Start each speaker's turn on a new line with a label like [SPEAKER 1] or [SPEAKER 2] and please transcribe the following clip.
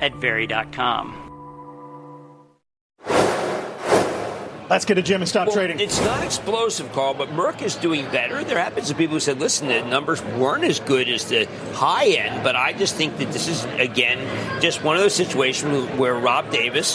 [SPEAKER 1] at Very.com.
[SPEAKER 2] Let's get to Jim and stop trading.
[SPEAKER 3] It's not explosive, Carl, but Merck is doing better. There have been some people who said, listen, the numbers weren't as good as the high end, but I just think that this is, again, just one of those situations where Rob Davis